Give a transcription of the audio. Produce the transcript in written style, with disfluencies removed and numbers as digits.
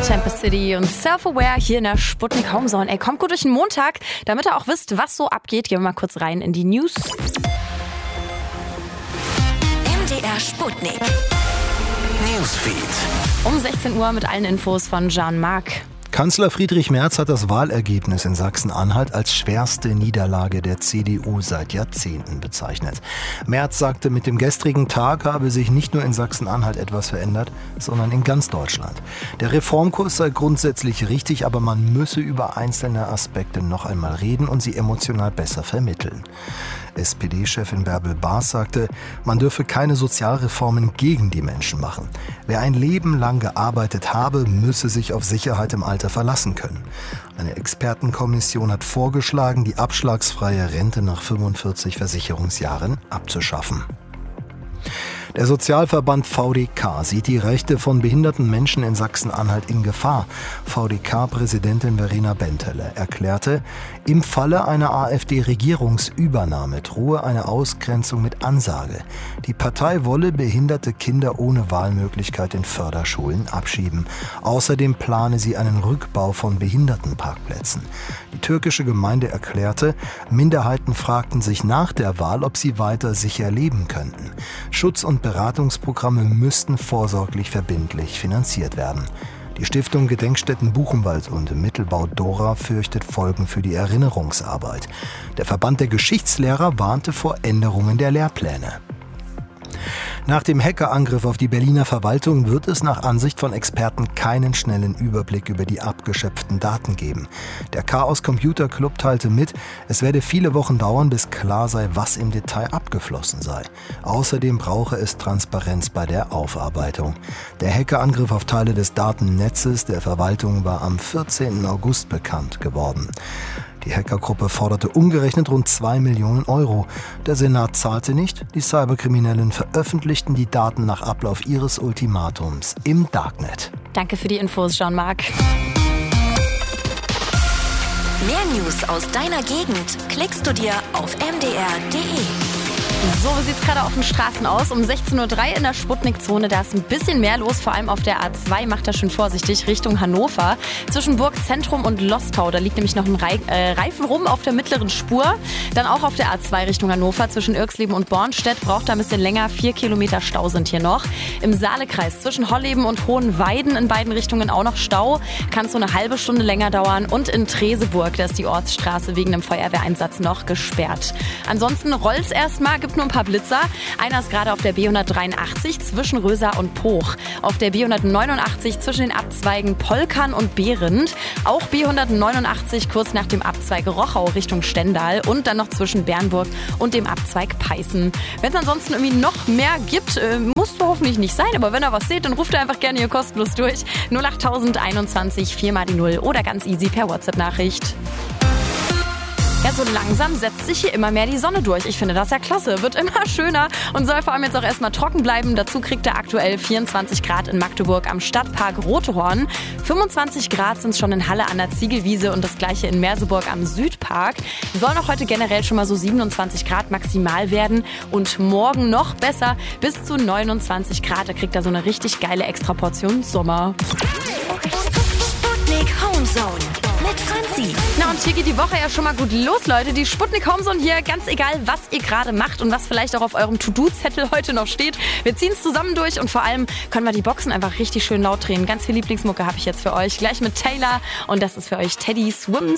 Campus City und Self-Aware hier in der Sputnik Homezone. Ey, kommt gut durch den Montag, damit ihr auch wisst, was so abgeht. Gehen wir mal kurz rein in die News. MDR Sputnik Newsfeed. Um 16 Uhr mit allen Infos von Jean-Marc. Kanzler Friedrich Merz hat das Wahlergebnis in Sachsen-Anhalt als schwerste Niederlage der CDU seit Jahrzehnten bezeichnet. Merz sagte, mit dem gestrigen Tag habe sich nicht nur in Sachsen-Anhalt etwas verändert, sondern in ganz Deutschland. Der Reformkurs sei grundsätzlich richtig, aber man müsse über einzelne Aspekte noch einmal reden und sie emotional besser vermitteln. SPD-Chefin Bärbel Baas sagte, man dürfe keine Sozialreformen gegen die Menschen machen. Wer ein Leben lang gearbeitet habe, müsse sich auf Sicherheit im Alter verlassen können. Eine Expertenkommission hat vorgeschlagen, die abschlagsfreie Rente nach 45 Versicherungsjahren abzuschaffen. Der Sozialverband VDK sieht die Rechte von behinderten Menschen in Sachsen-Anhalt in Gefahr. VDK-Präsidentin Verena Bentele erklärte, im Falle einer AfD-Regierungsübernahme drohe eine Ausgrenzung mit Ansage. Die Partei wolle behinderte Kinder ohne Wahlmöglichkeit in Förderschulen abschieben. Außerdem plane sie einen Rückbau von Behindertenparkplätzen. Die türkische Gemeinde erklärte, Minderheiten fragten sich nach der Wahl, ob sie weiter sicher leben könnten. Schutz- und Beratungsprogramme müssten vorsorglich verbindlich finanziert werden. Die Stiftung Gedenkstätten Buchenwald und Mittelbau Dora fürchtet Folgen für die Erinnerungsarbeit. Der Verband der Geschichtslehrer warnte vor Änderungen der Lehrpläne. Nach dem Hackerangriff auf die Berliner Verwaltung wird es nach Ansicht von Experten keinen schnellen Überblick über die abgeschöpften Daten geben. Der Chaos Computer Club teilte mit, es werde viele Wochen dauern, bis klar sei, was im Detail abgeflossen sei. Außerdem brauche es Transparenz bei der Aufarbeitung. Der Hackerangriff auf Teile des Datennetzes der Verwaltung war am 14. August bekannt geworden. Die Hackergruppe forderte umgerechnet rund 2 Millionen Euro. Der Senat zahlte nicht, die Cyberkriminellen veröffentlichten die Daten nach Ablauf ihres Ultimatums im Darknet. Danke für die Infos, Jean-Marc. Mehr News aus deiner Gegend klickst du dir auf mdr.de. So, wie sieht es gerade auf den Straßen aus? Um 16:03 Uhr in der Sputnik-Zone, da ist ein bisschen mehr los, vor allem auf der A2, macht da schön vorsichtig, Richtung Hannover. Zwischen Burgzentrum und Lostau, da liegt nämlich noch ein Reifen rum auf der mittleren Spur. Dann auch auf der A2 Richtung Hannover, zwischen Irxleben und Bornstedt, braucht da ein bisschen länger, 4 Kilometer Stau sind hier noch. Im Saalekreis zwischen Holleben und Hohenweiden in beiden Richtungen auch noch Stau, kann es so eine halbe Stunde länger dauern. Und in Treseburg, da ist die Ortsstraße wegen einem Feuerwehreinsatz noch gesperrt. Ansonsten rollt's erstmal, gibt nur ein paar Blitzer. Einer ist gerade auf der B183 zwischen Rösa und Poch. Auf der B189 zwischen den Abzweigen Polkern und Behrendt. Auch B189 kurz nach dem Abzweig Rochau Richtung Stendal und dann noch zwischen Bernburg und dem Abzweig Peißen. Wenn es ansonsten irgendwie noch mehr gibt, muss hoffentlich nicht sein, aber wenn ihr was seht, dann ruft ihr einfach gerne hier kostenlos durch. 08021 4 mal die 0 oder ganz easy per WhatsApp-Nachricht. Ja, so langsam setzt sich hier immer mehr die Sonne durch. Ich finde das ja klasse. Wird immer schöner und soll vor allem jetzt auch erstmal trocken bleiben. Dazu kriegt er aktuell 24 Grad in Magdeburg am Stadtpark Rotehorn. 25 Grad sind es schon in Halle an der Ziegelwiese und das gleiche in Merseburg am Südpark. Sollen auch heute generell schon mal so 27 Grad maximal werden und morgen noch besser bis zu 29 Grad. Da kriegt er so eine richtig geile Extraportion Sommer. Sputnik Homezone mit Franzi. Na und hier geht die Woche ja schon mal gut los, Leute. Die Sputnik Homezone hier, ganz egal, was ihr gerade macht und was vielleicht auch auf eurem To-Do-Zettel heute noch steht. Wir ziehen es zusammen durch und vor allem können wir die Boxen einfach richtig schön laut drehen. Ganz viel Lieblingsmucke habe ich jetzt für euch. Gleich mit Taylor und das ist für euch Teddy Swims.